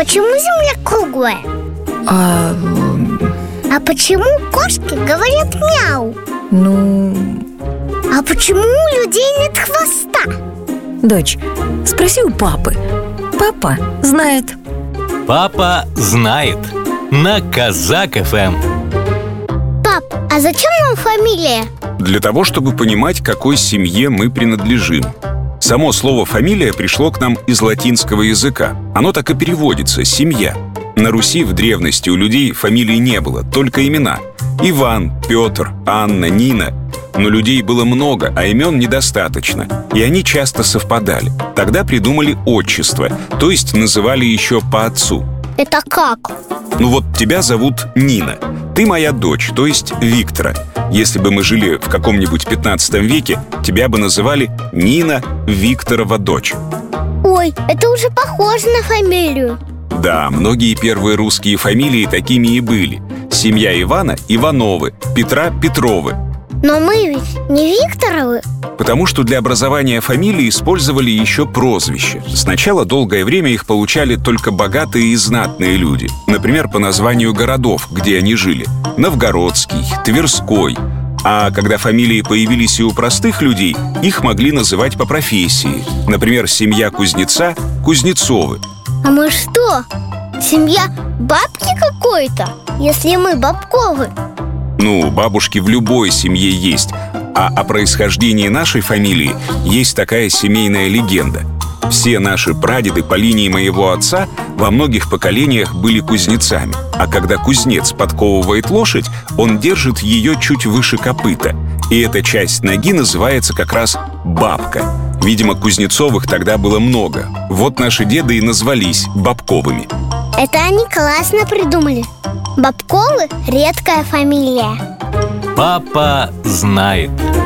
почему Земля круглая? А почему кошки говорят мяу? А почему у людей нет хвоста? Дочь, спроси у папы. Папа знает. Папа знает. На Казак ФМ. Пап, а зачем нам фамилия? Для того, чтобы понимать, к какой семье мы принадлежим. Само слово «фамилия» пришло к нам из латинского языка. Оно так и переводится – «семья». На Руси в древности у людей фамилий не было, только имена. Иван, Петр, Анна, Нина. Но людей было много, а имен недостаточно, и они часто совпадали. Тогда придумали отчество, то есть называли еще по отцу. Это как? Вот тебя зовут Нина. Ты моя дочь, то есть Виктора. Если бы мы жили в каком-нибудь 15 веке, тебя бы называли Нина Викторова дочь. Ой, это уже похоже на фамилию. Да, многие первые русские фамилии такими и были. Семья Ивана – Ивановы, Петра – Петровы. Но мы ведь не Викторовы. Потому что для образования фамилии использовали еще прозвища. Сначала долгое время их получали только богатые и знатные люди. Например, по названию городов, где они жили. Новгородский, Тверской. А когда фамилии появились и у простых людей, их могли называть по профессии. Например, семья кузнеца – Кузнецовы. А мы что, семья бабки какой-то, если мы Бабковы? Бабушки в любой семье есть. А о происхождении нашей фамилии есть такая семейная легенда. Все наши прадеды по линии моего отца во многих поколениях были кузнецами. А когда кузнец подковывает лошадь, он держит ее чуть выше копыта. И эта часть ноги называется как раз бабка. Видимо, Кузнецовых тогда было много. Вот наши деды и назвались Бабковыми. Это они классно придумали. Бабковы – редкая фамилия. Папа знает.